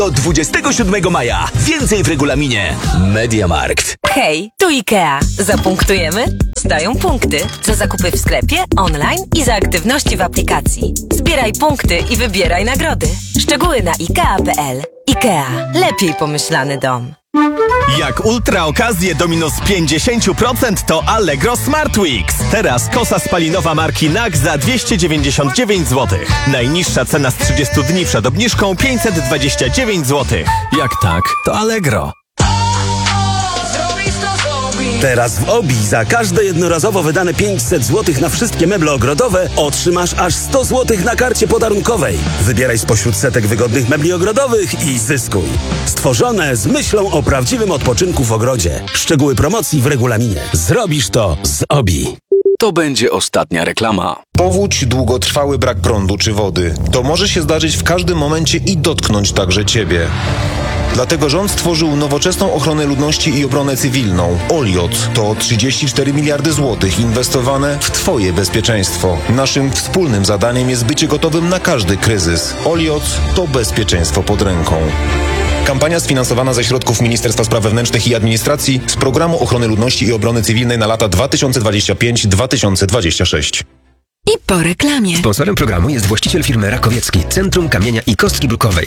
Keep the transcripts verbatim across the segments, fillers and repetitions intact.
Do dwudziestego siódmego maja. Więcej w regulaminie MediaMarkt. Hej, tu IKEA. Zapunktujemy? Zdają punkty za zakupy w sklepie, online i za aktywności w aplikacji. Zbieraj punkty i wybieraj nagrody. Szczegóły na ikea kropka pe el. IKEA. Lepiej pomyślany dom. Jak ultra okazję do minus pięćdziesiąt procent to Allegro Smart Weeks. Teraz kosa spalinowa marki N A K za dwieście dziewięćdziesiąt dziewięć złotych. Najniższa cena z trzydziestu dni przed obniżką pięćset dwadzieścia dziewięć złotych. Jak tak, to Allegro. Teraz w Obi za każde jednorazowo wydane pięćset złotych na wszystkie meble ogrodowe otrzymasz aż sto złotych na karcie podarunkowej. Wybieraj spośród setek wygodnych mebli ogrodowych i zyskuj. Stworzone z myślą o prawdziwym odpoczynku w ogrodzie. Szczegóły promocji w regulaminie. Zrobisz to z Obi. To będzie ostatnia reklama. Powódź, długotrwały brak prądu czy wody. To może się zdarzyć w każdym momencie i dotknąć także Ciebie. Dlatego rząd stworzył nowoczesną ochronę ludności i obronę cywilną. Oliot to trzydzieści cztery miliardy złotych inwestowane w Twoje bezpieczeństwo. Naszym wspólnym zadaniem jest bycie gotowym na każdy kryzys. Oliot to bezpieczeństwo pod ręką. Kampania sfinansowana ze środków Ministerstwa Spraw Wewnętrznych i Administracji z Programu Ochrony Ludności i Obrony Cywilnej na lata dwa tysiące dwudziesty piąty do dwa tysiące dwudziestego szóstego. I po reklamie. Sponsorem programu jest właściciel firmy Rakowiecki, Centrum Kamienia i Kostki Brukowej.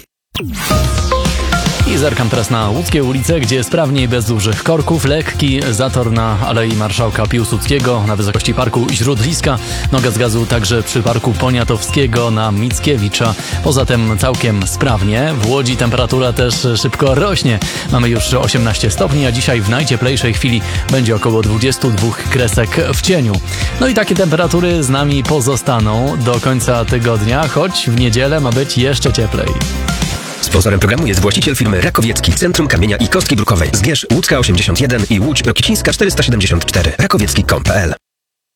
I zerkam teraz na łódzkie ulice, gdzie sprawniej, bez dużych korków, lekki zator na Alei Marszałka Piłsudskiego na wysokości parku Źródliska. Noga z gazu także przy parku Poniatowskiego na Mickiewicza. Poza tym całkiem sprawnie. W Łodzi temperatura też szybko rośnie. Mamy już osiemnaście stopni, a dzisiaj w najcieplejszej chwili będzie około dwadzieścia dwa kresek w cieniu. No i takie temperatury z nami pozostaną do końca tygodnia, choć w niedzielę ma być jeszcze cieplej. Sponsorem programu jest właściciel firmy Rakowiecki, Centrum Kamienia i Kostki Brukowej. Zgierz Łódzka osiemdziesiąt jeden i Łódź Rokicińska czterysta siedemdziesiąt cztery. rakowiecki kropka com kropka pe el.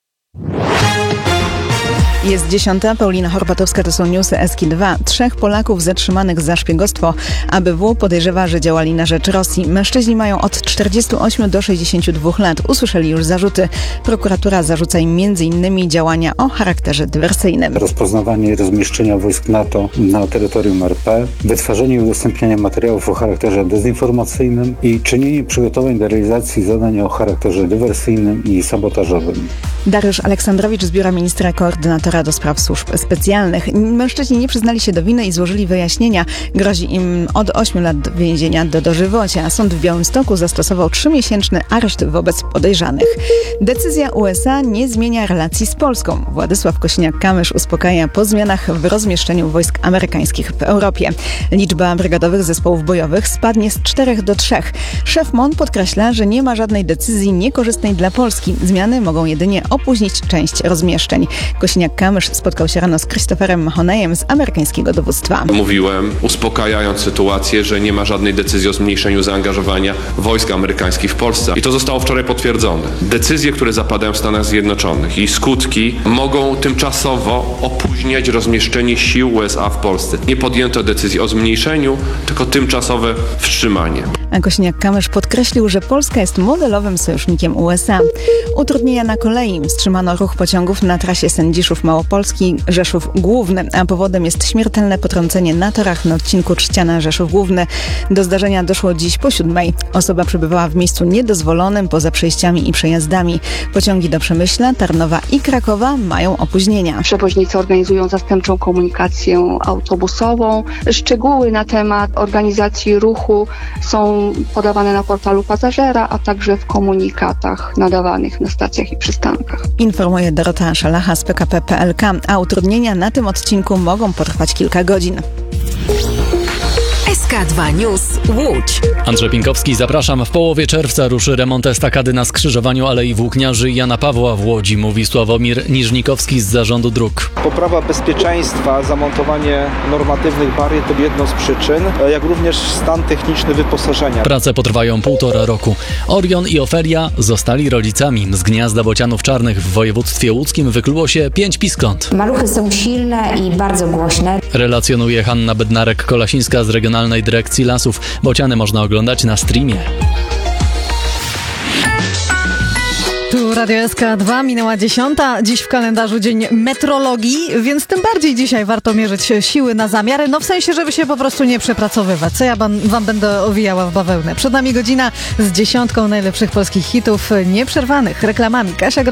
Jest dziesiąta, Paulina Horpatowska, to są newsy Eski dwa. Trzech Polaków zatrzymanych za szpiegostwo. A B W podejrzewa, że działali na rzecz Rosji. Mężczyźni mają od czterdziestu ośmiu do sześćdziesięciu dwóch lat. Usłyszeli już zarzuty. Prokuratura zarzuca im między innymi działania o charakterze dywersyjnym. Rozpoznawanie i rozmieszczenia wojsk NATO na terytorium R P, wytwarzanie i udostępnianie materiałów o charakterze dezinformacyjnym i czynienie przygotowań do realizacji zadań o charakterze dywersyjnym i sabotażowym. Dariusz Aleksandrowicz z biura ministra koordynatora do spraw służb specjalnych. Mężczyźni nie przyznali się do winy i złożyli wyjaśnienia. Grozi im od ośmiu lat więzienia do dożywocia. Sąd w Białymstoku zastosował trzymiesięczny areszt wobec podejrzanych. Decyzja U S A nie zmienia relacji z Polską. Władysław Kosiniak-Kamysz uspokaja po zmianach w rozmieszczeniu wojsk amerykańskich w Europie. Liczba brygadowych zespołów bojowych spadnie z czterech do trzech. Szef M O N podkreśla, że nie ma żadnej decyzji niekorzystnej dla Polski. Zmiany mogą jedynie opóźnić część rozmieszczeń. Kosiniak-Kamysz spotkał się rano z Christopherem Mahonejem z amerykańskiego dowództwa. Mówiłem, uspokajając sytuację, że nie ma żadnej decyzji o zmniejszeniu zaangażowania wojsk amerykańskich w Polsce. I to zostało wczoraj potwierdzone. Decyzje, które zapadają w Stanach Zjednoczonych i skutki mogą tymczasowo opóźniać rozmieszczenie sił U S A w Polsce. Nie podjęto decyzji o zmniejszeniu, tylko tymczasowe wstrzymanie. A Kosiniak-Kamysz podkreślił, że Polska jest modelowym sojusznikiem U S A. Utrudnienia na kolei. Wstrzymano ruch pociągów na trasie Sędziszów-Małopolski, Rzeszów Główny, a powodem jest śmiertelne potrącenie na torach na odcinku Trzciana-Rzeszów Główny. Do zdarzenia doszło dziś po siódmej. Osoba przebywała w miejscu niedozwolonym poza przejściami i przejazdami. Pociągi do Przemyśla, Tarnowa i Krakowa mają opóźnienia. Przewoźnicy organizują zastępczą komunikację autobusową. Szczegóły na temat organizacji ruchu są podawane na portalu pasażera, a także w komunikatach nadawanych na stacjach i przystankach. Informuje Dorota Szalacha z P K P P L K, a utrudnienia na tym odcinku mogą potrwać kilka godzin. S K dwa News Łódź. Andrzej Pinkowski, zapraszam. W połowie czerwca ruszy remont estakady na skrzyżowaniu Alei Włókniarzy Jana Pawła w Łodzi, mówi Sławomir Niżnikowski z Zarządu Dróg. Poprawa bezpieczeństwa, zamontowanie normatywnych barier to jedną z przyczyn, jak również stan techniczny wyposażenia. Prace potrwają półtora roku. Orion i Ofelia zostali rodzicami. Z gniazda bocianów czarnych w województwie łódzkim wykluło się pięć piskląt. Maluchy są silne i bardzo głośne. Relacjonuje Hanna Bednarek-Kolasińska z Regionalnej Dyrekcji Lasów. Bociany można oglądać na streamie. Tu Radio S K dwa, minęła dziesiąta. Dziś w kalendarzu dzień metrologii, więc tym bardziej dzisiaj warto mierzyć siły na zamiary. No w sensie, żeby się po prostu nie przepracowywać. Co ja wam, wam będę owijała w bawełnę. Przed nami godzina z dziesiątką najlepszych polskich hitów, nieprzerwanych reklamami. Kasia